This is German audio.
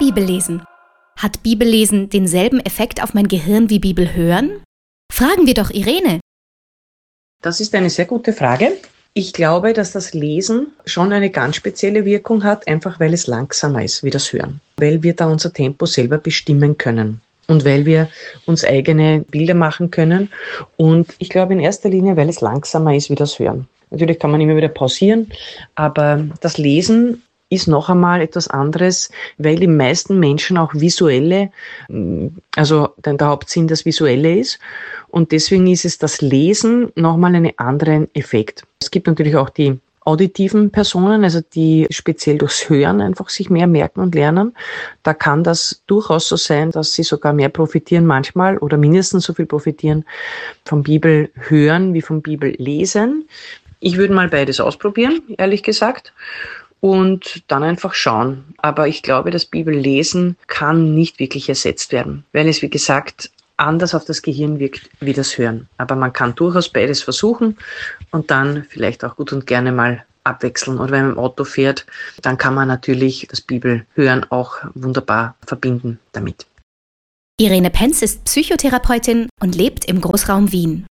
Bibellesen. Hat Bibellesen denselben Effekt auf mein Gehirn wie Bibelhören? Fragen wir doch Irene. Das ist eine sehr gute Frage. Ich glaube, dass das Lesen schon eine ganz spezielle Wirkung hat, einfach weil es langsamer ist wie das Hören. Weil wir da unser Tempo selber bestimmen können und weil wir uns eigene Bilder machen können. Und ich glaube in erster Linie, weil es langsamer ist wie das Hören. Natürlich kann man immer wieder pausieren, aber das Lesen ist noch einmal etwas anderes, weil die meisten Menschen auch visuelle, also der Hauptsinn das Visuelle ist. Und deswegen ist es das Lesen nochmal einen anderen Effekt. Es gibt natürlich auch die auditiven Personen, also die speziell durchs Hören einfach sich mehr merken und lernen. Da kann das durchaus so sein, dass sie sogar mehr profitieren manchmal oder mindestens so viel profitieren vom Bibelhören wie vom Bibellesen. Ich würde mal beides ausprobieren, ehrlich gesagt. Und dann einfach schauen. Aber ich glaube, das Bibellesen kann nicht wirklich ersetzt werden, weil es, wie gesagt, anders auf das Gehirn wirkt wie das Hören. Aber man kann durchaus beides versuchen und dann vielleicht auch gut und gerne mal abwechseln. Oder wenn man im Auto fährt, dann kann man natürlich das Bibelhören auch wunderbar verbinden damit. Irene Penz ist Psychotherapeutin und lebt im Großraum Wien.